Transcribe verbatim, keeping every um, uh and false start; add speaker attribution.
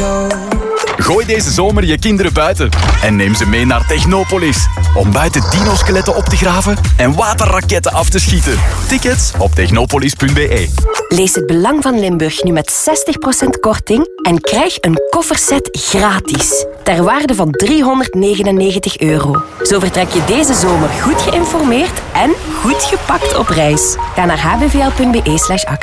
Speaker 1: Gooi deze zomer je kinderen buiten en neem ze mee naar Technopolis. Om buiten dino-skeletten op te graven en waterraketten af te schieten. Tickets op technopolis punt b e.
Speaker 2: Lees Het Belang van Limburg nu met zestig procent korting en krijg een kofferset gratis. Ter waarde van driehonderdnegenennegentig euro. Zo vertrek je deze zomer goed geïnformeerd en goed gepakt op reis. Ga naar h b v l punt b e slash actie.